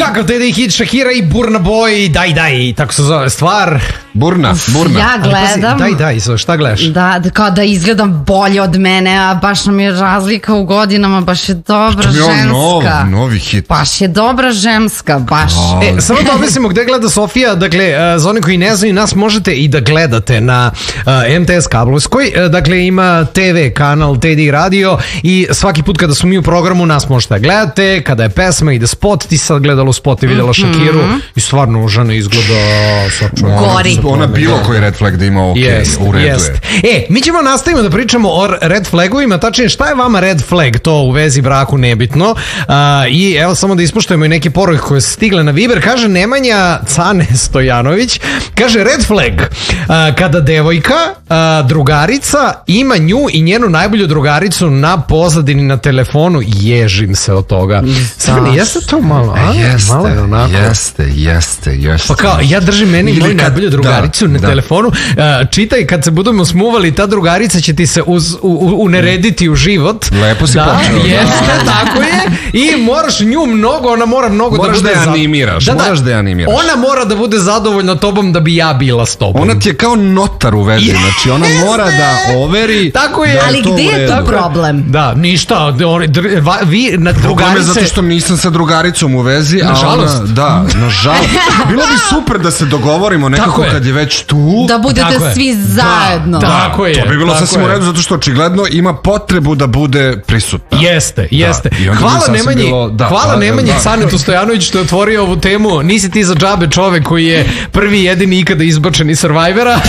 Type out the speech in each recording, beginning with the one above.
Kakav Teddy hit Shakira i Burna Boy, daj, tako se zove stvar. Burna. Ja gledam. Daj, šta gledaš? Da, kao da izgledam bolje od mene, a baš nam je razlika u godinama, baš je dobra ženska. Novi hit. Baš je dobra ženska, baš. Samo da objasnimo gde gleda Sofija, dakle, za one koji ne znaju, nas možete i da gledate na MTS kablovskoj, dakle ima TV kanal Teddy Radio i svaki put kada smo mi u programu nas možete da gledate, kada je pesma ide spot, ti sad gledala spot i vidjela Shakiru i stvarno žena izgleda gori. Ona bilo koji red flag da ima u redu je. Mi ćemo nastavimo da pričamo o red flagovima, tačnije šta je vama red flag, to u vezi braku nebitno. I evo samo da ispuštujemo i neke poruke koje su stigle na Viber. Kaže Nemanja Cane Stojanović, kaže red flag kada devojka, drugarica ima nju i njenu najbolju drugaricu na pozadini na telefonu, ježim se od toga. Stvarno, jeste to malo? Jeste. Pa kao, ja držim meni moju najbolju drugaricu na telefonu, čitaj, kad se budemo smuvali, ta drugarica će ti se unerediti u život. Lepo si počeo. Jeste, tako je. I moraš nju mnogo, ona mora mnogo da bude animiraš. Moraš da je animiraš. Ona mora da bude zadovoljna tobom da bi ja bila s tobom. Ona ti je kao notar u vezi, znači ona mora da overi. Tako je. Ali gde je to problem? Da, ništa. Vi na drugarice... Problem je zato što nisam sa drugaricom u vezi. Nažalost. Nažalost. Bilo bi super da se dogovorimo nekako kad je već tu. Da budete svi zajedno. Tako je. To bi bilo sasvim u redu zato što očigledno ima potrebu da bude prisutna. Jeste. Hvala Nemanji Canetu Stojanović što je otvorio ovu temu. Nisi ti za džabe čovek koji je prvi jedini ikada izbačen iz Survivora.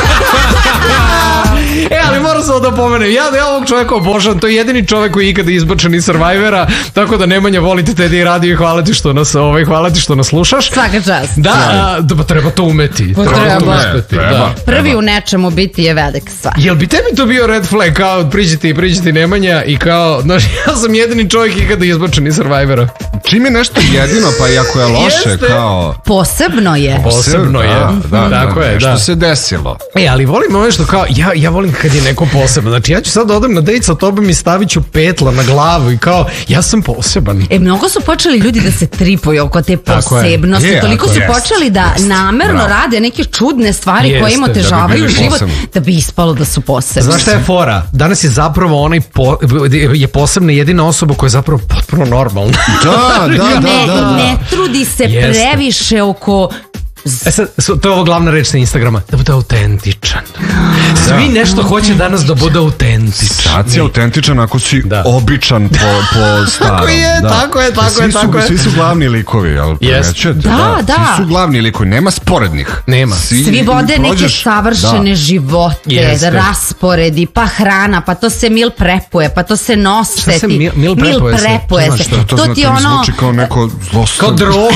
Ali moram samo da pomenem, ja ovog čoveka obožavam, to je jedini čovek koji je ikada izbačen iz Survivora, tako da Nemanja, volite Teddy Radio i hvala ti što nas slušaš. Svaka čast. Da, pa treba to umeti. Treba. Prvi u nečemu biti je velik stvar. Jel bi tebi to bio red flag, kao priđi Nemanja i kao, znaš, ja sam jedini čovjek ikada izbačen iz Survivora. Čim je nešto jedino, pa i ako je loše, kao... Posebno je. Tako je, što se desilo. Ali volim ovo što kao, ja volim kad je neko posebno. Znači ja ću sad da odem na dejt sa tobom i stavit ću petla na glavu i kao, ja sam poseban. Mnogo su počeli ljudi da se tripuju oko te posebnosti. Toliko su počeli da namerno rade neke čudne stvari koje im otežavaju život da bi ispalo da su posebni. Znaš šta je fora? Danas je zapravo je posebna jedina osoba koja je zapravo potpuno normalna. Ne trudi se previše oko... To je ovo glavna reč sa Instagrama, da bude autentičan. Svi nešto hoće danas da bude autentičan. Sad si autentičan ako si običan po starom. Tako je. Svi su glavni likovi, ali prevećete. Svi su glavni likovi, nema sporednih. Nema. Svi vode neke savršene živote, rasporedi, pa hrana, pa to se meal prepuje, pa to se noseti. Šta se meal prepuje se? To ti je ono... Zvuči kao neko zlostavljanje. Kao droga.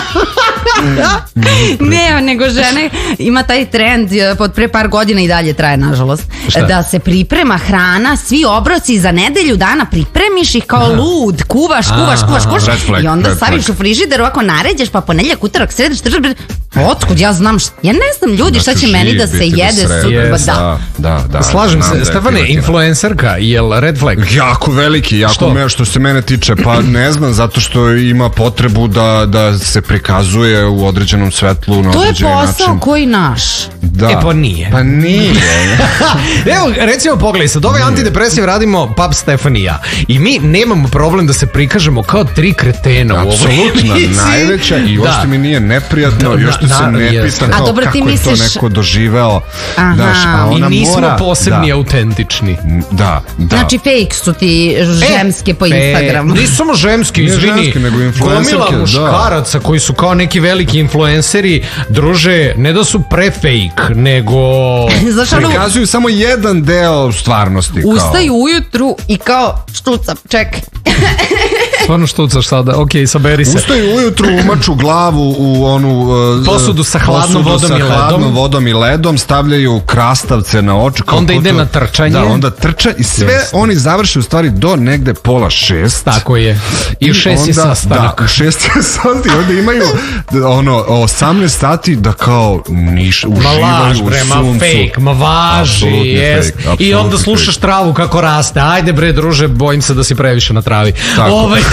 Ne, nego žene, ima taj trend od pre par godina i dalje traje, nažalost. Da se priprema hrana, svi obroci za nedelju dana, pripremiš ih kao lud, kuvaš i onda staviš u frižider, ovako naređeš, pa ponedeljak, utorak, sreda, otkud ja znam ja ne znam ljudi šta će meni da se jede sutra. Da. Slažem se, Stefane, influencerka, jel red flag? Jako veliki, što se mene tiče, pa ne znam, zato što ima potrebu da se prikazuje u određenom svetlu, na određeni način. To je posao koji naš. Pa nije. Evo, recimo, pogledaj, sad ovaj antidepresiv radimo Pap Stefan i ja. I mi nemamo problem da se prikažemo kao tri kretena u ovoj apsolutno, najveća i uopšte mi nije neprijatno, još što se ne pitam kao kako je to neko doživeo. I nismo posebni autentični. Da. Znači fake su ti žemske po Instagramu. Nisu samo žemski, izvini. Gomila muškaraca koji su kao neki veliki influenceri, druže, ne da su pre-fake, nego prikazuju samo jedan deo stvarnosti. Ustaju ujutru i kao štucam, čekaj. Stvarno štucaš sada, okej, saberi se. Ustaju ujutru, umaču glavu u onu posudu sa hladnom vodom i ledom, stavljaju krastavce na oči. Onda ide na trčanje. Da, onda trča i sve oni završe u stvari do negde 5:30. Tako je. I u 6 je sastanak. Da, u 6 je sastanak. I onda imaju 18 sati da kao uživaju u suncu. Ma važi, jest. I onda slušaš travu kako raste. Ajde bre druže, bojim se da si previše na travi.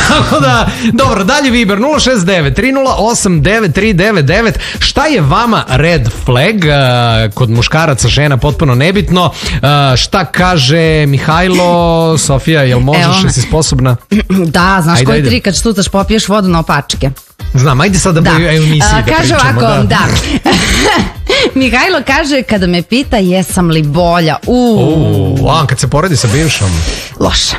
Tako da, dobro, dalje Viber 069-308-9399. Šta je vama red flag? Kod muškaraca, žena, potpuno nebitno. Šta kaže Mihajlo? Sofija, jel možeš, jesi sposobna? Da, znaš koji tri kad štucaš popiješ vodu na opačke. Znam, ajde sad da emisiji da pričamo. Kaže ovako, da. Mihajlo kaže, kada me pita jesam li bolja. Kad se poredi sa bivšom. Loše.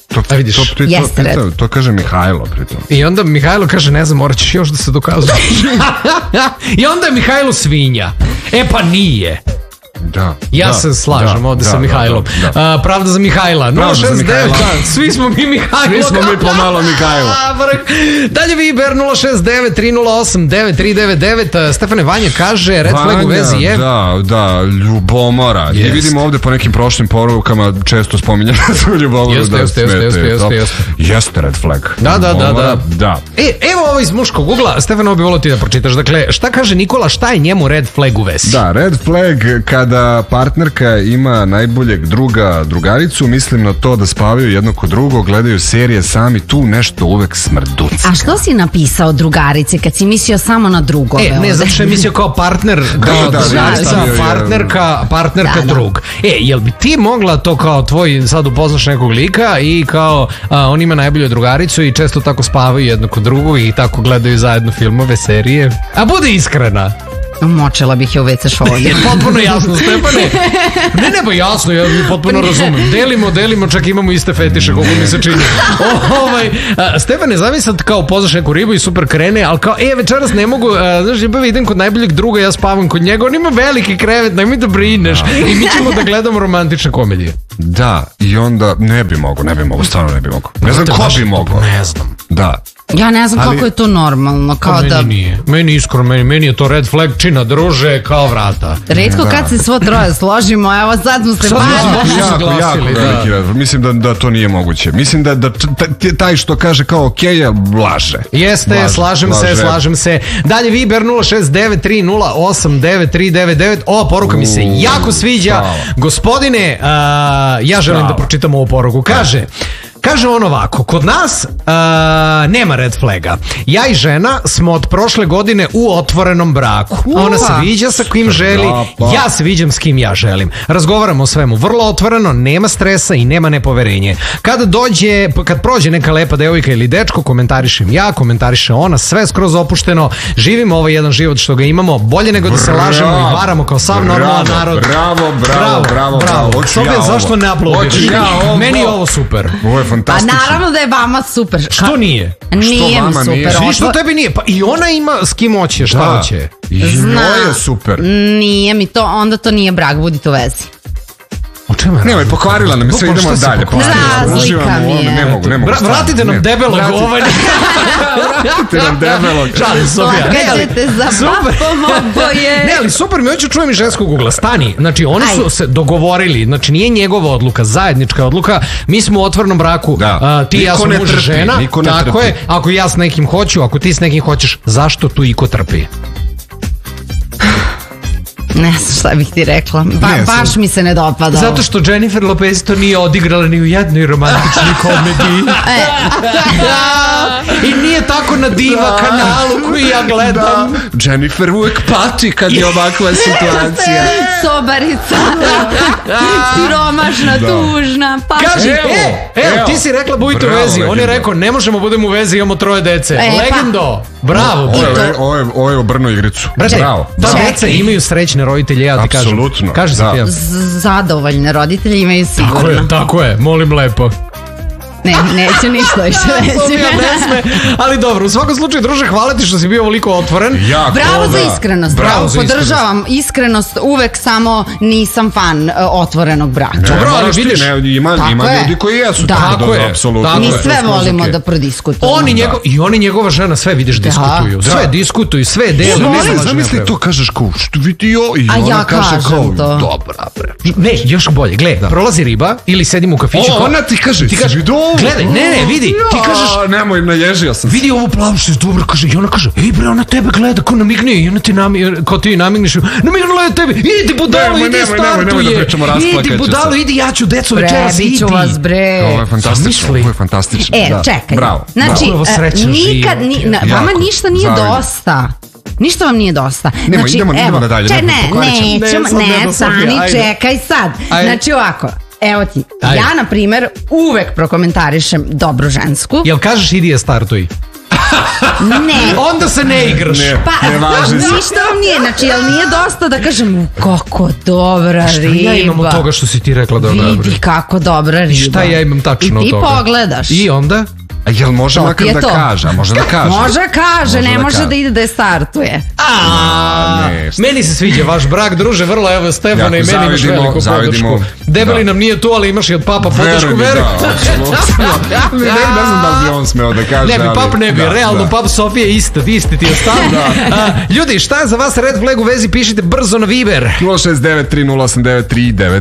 To kaže Mihajlo pritom. I onda Mihajlo kaže, ne znam, morat ćeš još da se dokazuješ. I onda je Mihajlo svinja. Pa nije. Ja se slažem ovde sa Mihajlom. Pravda za Mihajla. 069, svi smo mi Mihajlo. Svi smo mi pomalo Mihajlo. Dalje Viber 069-308-9399. Stefane, Vanja kaže, red flag u vezi je... Da, ljubomora. I vidimo ovde po nekim prošlim porukama često spominjamo su ljubomoru. Jeste red flag. Da. Evo ovo iz muškog ugla. Stefane, ovo bi volio ti da pročitaš. Dakle, šta kaže Nikola, šta je njemu red flag u vezi? Da, red flag kada partnerka ima najboljeg druga, drugaricu, mislim na to da spavaju jedno kod drugog, gledaju serije sami, tu nešto uvek smrducka. A što si napisao drugarice kad si mislio samo na drugove? Ne, zato što je mislio kao partner, partnerka drug. Jel bi ti mogla to kao tvoj, sad upoznaš nekog lika i kao on ima najbolju drugaricu i često tako spavaju jedno kod drugog i tako gledaju zajedno filmove, serije? A bude iskrena. Močela bih je u WC šolje. Potpuno jasno, Stefane. Ne, pa jasno, ja potpuno razumem. Delimo, čak imamo iste fetiše, koliko mi se čini. Stefane, zamisli kao poznaš neku ribu i super krene, ali kao, večeras ne mogu, znaš, ja idem kod najboljeg druga, ja spavam kod njega, on ima veliki krevet, nemoj da brineš. I mi ćemo da gledamo romantične komedije. Da, i onda ne bi mogo, stvarno ne bi mogo. Ne znam ko bi mogo. Ne znam. Da. Ja ne znam kako je to normalno. Meni iskreno, meni je to red flag čina druže kao vrata. Retko kad se svo troje složimo, evo sad smo se jako veliki red. Mislim da to nije moguće. Mislim da taj što kaže kao okej, laže. Jeste, slažem se. Dalje Viber 069-308-9399. Ova poruka mi se jako sviđa. Gospodine, ja želim da pročitam ovu poruku. Kaže on ovako, kod nas nema red flaga. Ja i žena smo od prošle godine u otvorenom braku. Ona se viđa sa kim želi, ja se viđam s kim ja želim. Razgovaramo o svemu vrlo otvoreno, nema stresa i nema nepoverenje. Kad prođe neka lepa devojka ili dečko, komentarišem ja, komentariše ona, sve skroz opušteno. Živimo ovaj jedan život što ga imamo, bolje nego da se lažemo i varamo kao sav normalan narod. Bravo. Sofija, zašto ne aplaudiraš? Meni je ovo super. Ovo je fantastično. A naravno da je vama super. Što nije? Nije mi super. Što tebi nije? Pa i ona ima s kim hoće, šta hoće? Ovo je super. Nije mi to, onda to nije brak, budite u vezi. O čemu je? Nemoj, pokvarila nam, sve idemo dalje. Razlika mi je. Ne mogu. Vratite nam debelog ovaj. Vratite nam debelog. Šalim, Sofija. Pokažete za papom oboje. Ne, ali super, mi hoću čujem i ženskog ugla. Stani, znači oni su se dogovorili, znači nije njegova odluka, zajednička odluka. Mi smo u otvorenom braku, ti i ja smo muž i žena. Tako je, ako ja s nekim hoću, ako ti s nekim hoćeš, zašto tu iko trpi? Ne znam šta bih ti rekla. Baš mi se ne dopada. Zato što Jennifer Lopez to nije odigrala ni u jednoj romantičnoj komediji. I nije tako na Diva kanalu koji ja gledam. Jennifer uvek pati kad je ovakva situacija. Sobarica. Siromašna, tužna. Kaže, evo, ti si rekla budite u vezi. On je rekao, ne možemo budemo u vezi, imamo 3 dece. Legendo. Bravo. Ovo je obrnuo igricu. Bravo. Da, deca imaju srećne roditelje, ja ti kažem. Apsolutno. Kaži se ti. Zadovoljne roditelje imaju sigurno. Tako je, molim lepo. Ne, neću ništa više reći. Ali dobro, u svakom slučaju, druže, hvala ti što si bio ovoliko otvoren. Bravo za iskrenost. Bravo, podržavam iskrenost. Uvek samo nisam fan otvorenog braka. Dobro, ali vidiš, ima ljudi koji jesu. Tako je. Mi sve volimo da prodiskutujemo. On i njegova žena sve, vidiš, diskutuju. Sve diskutuju, sve delu. Zamisli to, kažeš kao, što vidio i ona kaže kao, dobra bre. Ne, još bolje, gle, prolazi riba ili sedimo u kafiću. Ona ti kaže, ti vidio Gledaj, ne, vidi, ti kažeš, nemoj, naježio sam se. vidi ovu plavu što je dobro, kaže, i ona kaže, ej bre, ona tebe gleda, ko namigne, i ona ti ko ti namigneš, namignula je tebi, idi budalo, idi startuje, idi budalo, idi, ja ću deco večeras, idi. Prebiću vas, bre. Ovo je fantastično, Čekaj, bravo. znači, nikad, vama ništa nije dosta. Ništa vam nije dosta. Znači, idemo na dalje. Sani, čekaj sad. Znači ovako, evo ti, ja na primer uvek prokomentarišem dobru žensku. Jel kažeš idi je startuj? Ne. Onda se ne igraš. Ne važi. Ništa vam nije, znači, jel nije dosta da kažem kako dobra riba. Šta ja imam od toga što si ti rekla da je dobra? Vidi kako dobra riba. Šta ja imam tačno od toga? I ti pogledaš. I onda? A jel može makar da kaže? Može da kaže. Može kaže, ne može da ide da je startuje. Meni se sviđa vaš brak, druže, vrlo, evo Stefana i meni imaš veliku podršku. Debeli nam nije tu, ali imaš i od papa podršku, veruj. Ne znam da bi on smeo da kaže. Ne bi, pap ne bi, realno, pap Sofija isti ti je stav. Ljudi, šta je za vas red flag u vezi, pišite brzo na Viber. 069 3089 39